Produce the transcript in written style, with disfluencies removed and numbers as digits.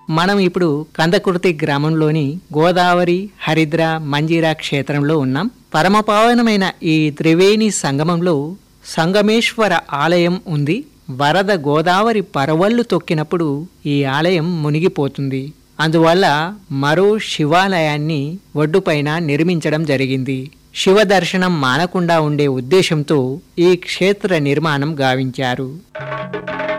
మనం ఇప్పుడు కందకుర్తి గ్రామంలోని గోదావరి హరిద్ర మంజీరా క్షేత్రంలో ఉన్నాం. పరమపావనమైన ఈ త్రివేణి సంగమంలో సంగమేశ్వర ఆలయం ఉంది. వరద గోదావరి పరవళ్లు తొక్కినప్పుడు ఈ ఆలయం మునిగిపోతుంది. అందువల్ల మరో శివాలయాన్ని ఒడ్డుపైన నిర్మించడం జరిగింది. శివ దర్శనం మానకుండా ఉండే ఉద్దేశంతో ఈ క్షేత్ర నిర్మాణం గావించారు.